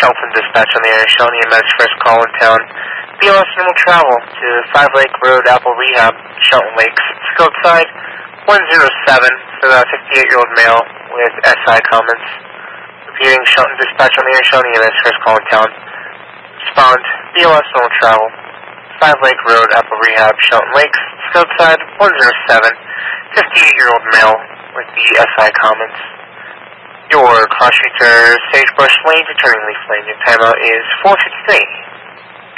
Shelton Dispatch on the air, showing the EMS first call in town. BLS normal travel to 5 Lake Road, Apple Rehab, Shelton Lakes. Scope side 107 for the 58-year-old male with SI comments. Repeating, Shelton Dispatch on the air, showing the EMS first call in town. Respond, BLS normal travel, 5 Lake Road, Apple Rehab, Shelton Lakes. Scope side 107, 58-year-old male with the SI comments. Your cross streets are Sagebrush Lane to Turning Leaf Lane. Your timeout is 4:53.